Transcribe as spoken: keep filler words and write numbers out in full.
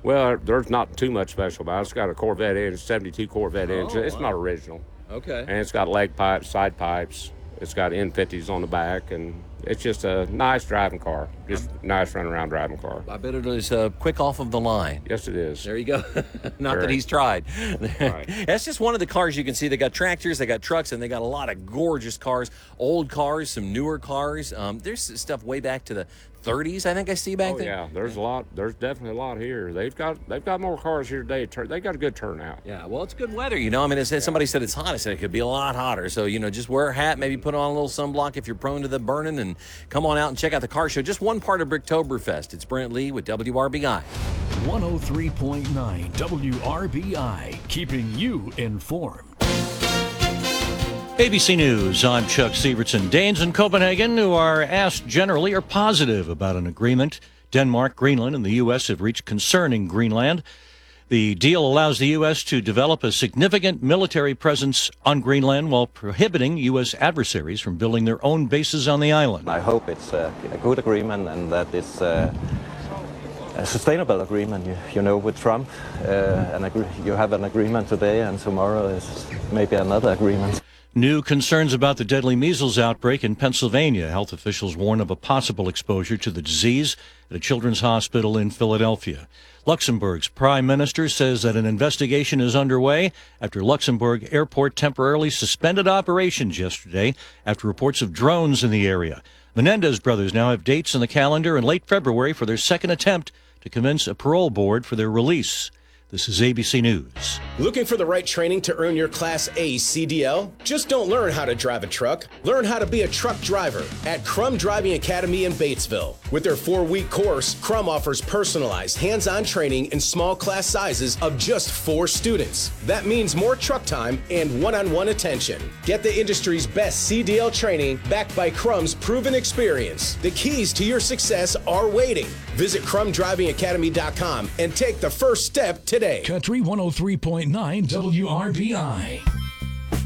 Well, there's not too much special about it. It's got a Corvette engine, seventy-two Corvette Oh, engine. It's wow. not original. Okay. And it's got leg pipes, side pipes. It's got N fifties on the back, and it's just a nice driving car. Just nice run around driving car. I bet it is uh, quick off of the line. Yes, it is. There you go. Not Very. that he's tried. Right. That's just one of the cars you can see. They got tractors, they got trucks, and they got a lot of gorgeous cars, old cars, some newer cars. Um, there's stuff way back to the thirties, I think I see back Oh there. yeah, there's a lot. There's definitely a lot here. They've got they've got more cars here today. Tur- They got a good turnout. Yeah, well, it's good weather, you know. I mean, it said, somebody said it's hot. I said it could be a lot hotter. So, you know, just wear a hat, maybe put on a little sunblock if you're prone to the burning, and come on out and check out the car show. Just one part of Bricktoberfest. It's Brent Lee with W R B I. one oh three point nine W R B I, keeping you informed. A B C News, I'm Chuck Sievertson. Danes in Copenhagen, who are asked generally, are positive about an agreement Denmark, Greenland, and the U S have reached concerning Greenland. The deal allows the U S to develop a significant military presence on Greenland while prohibiting U S adversaries from building their own bases on the island. I hope it's a, a good agreement and that it's a, a sustainable agreement. You, you know, with Trump, uh, an agree- you have an agreement today and tomorrow is maybe another agreement. New concerns about the deadly measles outbreak in Pennsylvania. Health officials warn of a possible exposure to the disease at a children's hospital in Philadelphia. Luxembourg's prime minister says that an investigation is underway after Luxembourg Airport temporarily suspended operations yesterday after reports of drones in the area. Menendez brothers now have dates in the calendar in late February for their second attempt to convince a parole board for their release. This is A B C News. Looking for the right training to earn your Class A C D L? Just don't learn how to drive a truck. Learn how to be a truck driver at Crum Driving Academy in Batesville. With their four-week course, Crum offers personalized, hands-on training in small class sizes of just four students. That means more truck time and one-on-one attention. Get the industry's best C D L training backed by Crum's proven experience. The keys to your success are waiting. Visit crum driving academy dot com and take the first step today. Country one oh three point nine W R B I.